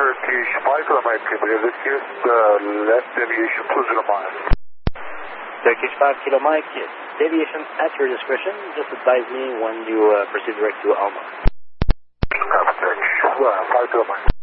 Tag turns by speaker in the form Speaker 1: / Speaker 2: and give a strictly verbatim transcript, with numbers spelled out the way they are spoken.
Speaker 1: Turkish five kilo Mike, this uh, left deviation two zero miles.
Speaker 2: Turkish five kilo Mike, deviation at your discretion. Just advise me when you uh, proceed direct to Alma.
Speaker 1: Copy, Turkish uh, five kilo Mike.